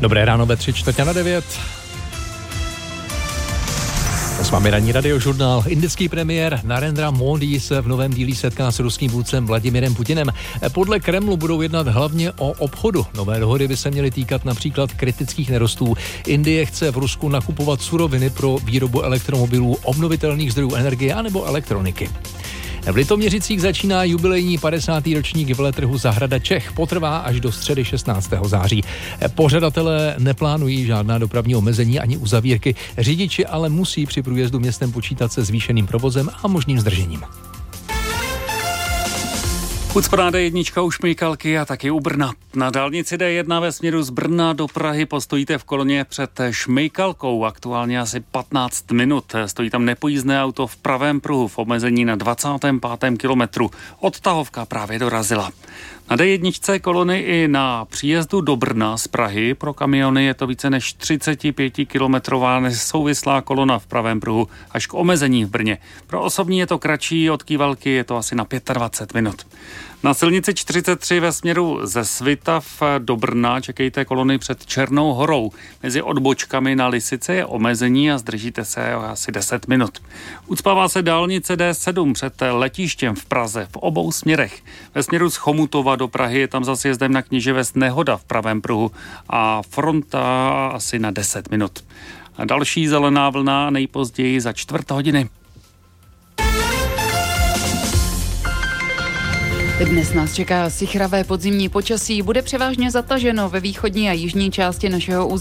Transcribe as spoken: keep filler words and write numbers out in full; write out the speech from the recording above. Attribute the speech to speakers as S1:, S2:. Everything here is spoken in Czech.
S1: Dobré ráno ve tři čtvrtě na devět. S vámi ranní radiožurnál. Indický premiér Narendra Modi se v novém dílu setká s ruským vůdcem Vladimirem Putinem. Podle Kremlu budou jednat hlavně o obchodu. Nové dohody by se měly týkat například kritických nerostů. Indie chce v Rusku nakupovat suroviny pro výrobu elektromobilů, obnovitelných zdrojů energie anebo elektroniky. V Litoměřicích začíná jubilejní padesátý ročník veletrhu Zahrada Čech. Potrvá až do středy šestnáctého září. Pořadatelé neplánují žádná dopravní omezení ani uzavírky. Řidiči ale musí při průjezdu městem počítat se zvýšeným provozem a možným zdržením.
S2: Ucpaná dé jedna u Šmejkalky a taky u Brna. Na dálnici dé jedna ve směru z Brna do Prahy postojíte v koloně před Šmejkalkou. Aktuálně asi patnáct minut. Stojí tam nepojízdné auto v pravém pruhu v omezení na dvacátém pátém kilometru. Odtahovka právě dorazila. Na dé jedna kolony i na příjezdu do Brna z Prahy pro kamiony je to více než třicetipětikilometrová nesouvislá kolona v pravém pruhu až k omezení v Brně. Pro osobní je to kratší, od Kývalky je to asi na dvacet pět minut. Na silnici čtyřicet tři ve směru ze Svitav do Brna čekejte kolony před Černou horou. Mezi odbočkami na Lisice je omezení a zdržíte se asi deset minut. Ucpává se dálnice dé sedm před letištěm v Praze v obou směrech. Ve směru z Chomutova do Prahy je tam za sjezdem na Kněževes nehoda v pravém pruhu a fronta asi na deset minut. A další zelená vlna nejpozději za čtvrt hodiny.
S3: Dnes nás čeká sichravé podzimní počasí, bude převážně zataženo ve východní a jižní části našeho území.